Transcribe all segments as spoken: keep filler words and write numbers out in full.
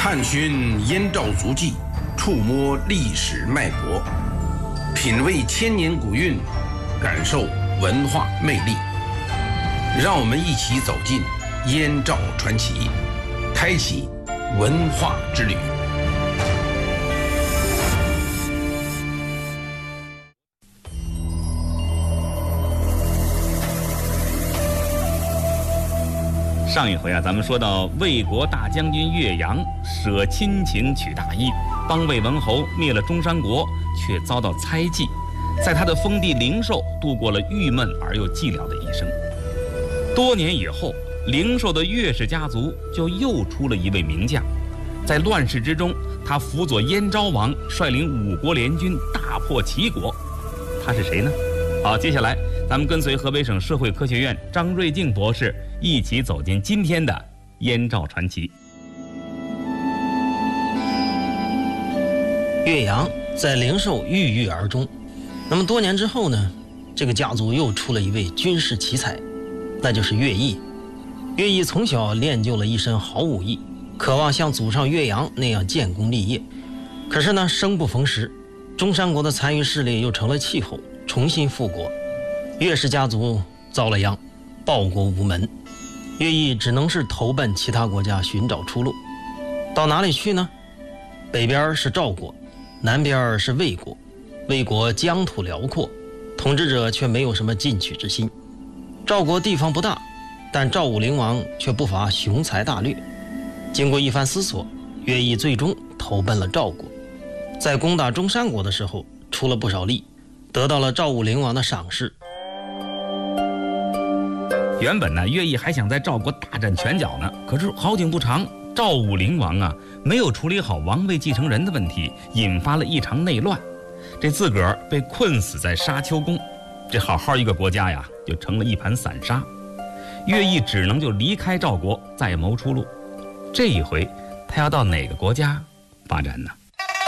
探寻燕赵足迹，触摸历史脉搏，品味千年古韵，感受文化魅力。让我们一起走进燕赵传奇，开启文化之旅。 上一回啊，咱们说到魏国大将军岳阳舍亲情取大义，帮魏文侯灭了中山国，却遭到猜忌，在他的封地灵寿度过了郁闷而又寂寥的一生。多年以后，灵寿的岳氏家族就又出了一位名将，在乱世之中，他辅佐燕昭王率领五国联军大破齐国。他是谁呢？好，接下来咱们跟随河北省社会科学院张瑞静博士一起走进今天的燕赵传奇。 岳阳在灵寿郁郁而终。那么多年之后呢，这个家族又出了一位军事奇才，那就是乐毅。乐毅从小练就了一身好武艺，渴望像祖上岳阳那样建功立业。可是呢，生不逢时，中山国的残余势力又成了气候，重新复国。岳氏家族遭了殃，报国无门，乐毅只能是投奔其他国家寻找出路。到哪里去呢？北边是赵国，南边是魏国。魏国疆土辽阔，统治者却没有什么进取之心。赵国地方不大，但赵武灵王却不乏雄才大略。经过一番思索，乐毅最终投奔了赵国。在攻打中山国的时候出了不少力，得到了赵武灵王的赏识。 原本呢，乐毅还想在赵国大展拳脚呢，可是好景不长，赵武灵王啊没有处理好王位继承人的问题，引发了一场内乱，这自个儿被困死在沙丘宫，这好好一个国家呀，就成了一盘散沙。乐毅只能就离开赵国，再谋出路。这一回，他要到哪个国家发展呢？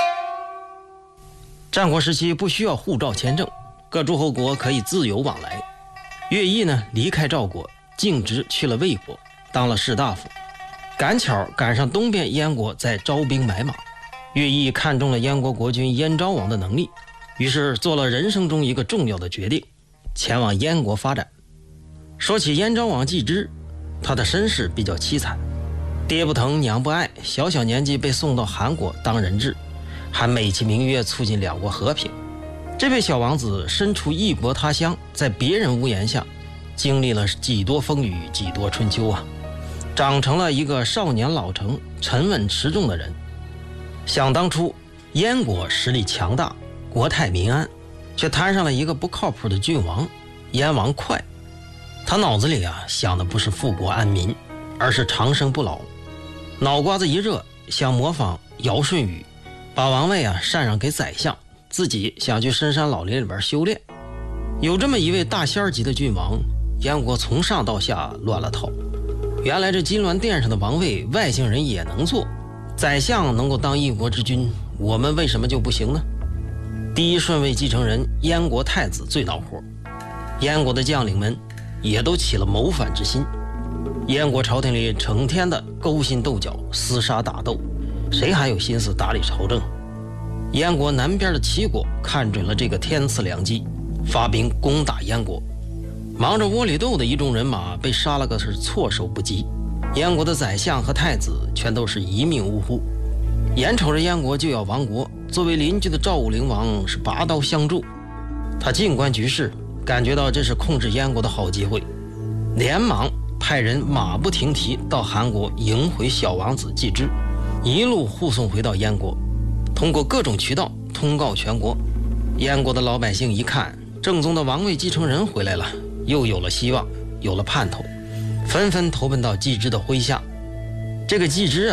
战国时期不需要护照签证，各诸侯国可以自由往来。乐毅呢，离开赵国，径直去了魏国，当了士大夫。赶巧赶上东边燕国在招兵买马，乐毅看中了燕国国君燕昭王的能力，于是做了人生中一个重要的决定，前往燕国发展。说起燕昭王季之，他的身世比较凄惨，爹不疼娘不爱，小小年纪被送到韩国当人质，还美其名曰促进两国和平。这位小王子身处异国他乡，在别人屋檐下经历了几多风雨几多春秋啊，长成了一个少年老成沉稳持重的人。想当初燕国实力强大，国泰民安，却摊上了一个不靠谱的郡王燕王哙。他脑子里啊想的不是富国安民，而是长生不老。脑瓜子一热，想模仿尧舜禹，把王位啊禅让给宰相，自己想去深山老林里边修炼。有这么一位大仙儿级的郡王，燕国从上到下乱了套。原来这金銮殿上的王位外星人也能坐，宰相能够当一国之君，我们为什么就不行呢？第一顺位继承人燕国太子最恼火，燕国的将领们也都起了谋反之心。燕国朝廷里成天的勾心斗角，厮杀打斗，谁还有心思打理朝政？燕国南边的齐国看准了这个天赐良机，发兵攻打燕国。忙着窝里斗的一众人马被杀了个是措手不及，燕国的宰相和太子全都是一命呜呼。眼瞅着燕国就要亡国，作为邻居的赵武灵王是拔刀相助。他静观局势，感觉到这是控制燕国的好机会，连忙派人马不停蹄到韩国迎回小王子季之，一路护送回到燕国，通过各种渠道通告全国。燕国的老百姓一看，正宗的王位继承人回来了，又有了希望，有了盼头，纷纷投奔到季之的麾下。这个季之啊，